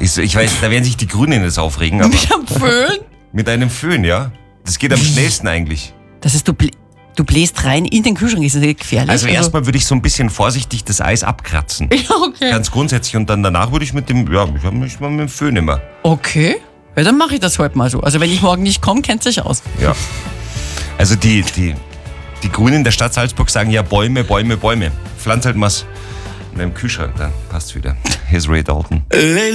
Ich weiß, da werden sich die Grünen jetzt aufregen, aber Mit einem Föhn? mit einem Föhn, ja. Das geht am schnellsten eigentlich. Das ist, du bläst rein in den Kühlschrank, ist das nicht gefährlich? Also erstmal würde ich so ein bisschen vorsichtig das Eis abkratzen. Ja, okay. Ganz grundsätzlich. Und dann danach würde ich mit dem, ja, ich habe mich mal mit dem Föhn immer. Okay. Ja, dann mache ich das heute mal so. Also wenn ich morgen nicht komme, kennt sich aus. Ja. Also die Grünen der Stadt Salzburg sagen ja Bäume, Bäume, Bäume. Pflanz halt was in deinem Kühlschrank, dann passt's wieder. Here's Ray Dalton.